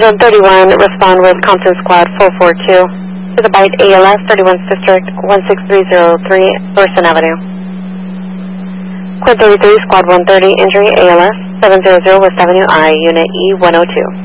Zone 31, respond with Compton Squad 442 to the Bite ALS 31st District 16303 Thorson Avenue. Quint 33, Squad 130, injury ALS 700 West Avenue I, Unit E102.